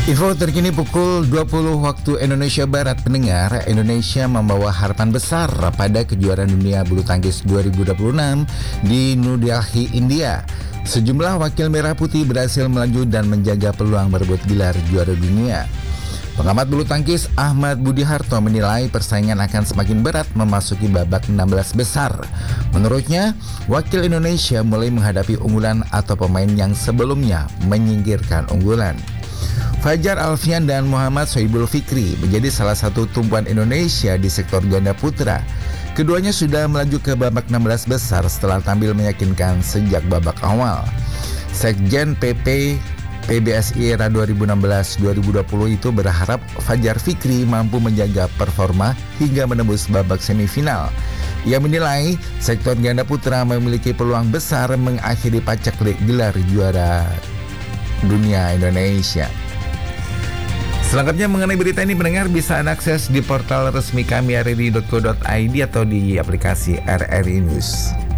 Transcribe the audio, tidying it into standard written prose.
Info terkini pukul 20 waktu Indonesia Barat. Pendengar, Indonesia membawa harapan besar pada kejuaraan dunia bulu tangkis 2026 di New Delhi, India. Sejumlah wakil merah putih berhasil melaju dan menjaga peluang merebut gelar juara dunia. Pengamat bulu tangkis Ahmad Budi Harto menilai persaingan akan semakin berat memasuki babak 16 besar. Menurutnya, wakil Indonesia mulai menghadapi unggulan atau pemain yang sebelumnya menyingkirkan unggulan. Fajar Alfian dan Muhammad Sohibul Fikri menjadi salah satu tumpuan Indonesia di sektor ganda putra. Keduanya sudah melaju ke babak 16 besar setelah tampil meyakinkan sejak babak awal. Sekjen PP PBSI era 2016-2020 itu berharap Fajar Fikri mampu menjaga performa hingga menembus babak semifinal. Ia menilai sektor ganda putra memiliki peluang besar mengakhiri pacak gelar juara dunia Indonesia. Selengkapnya mengenai berita ini, pendengar bisa Anda akses di portal resmi kami rri.co.id atau di aplikasi RRI News.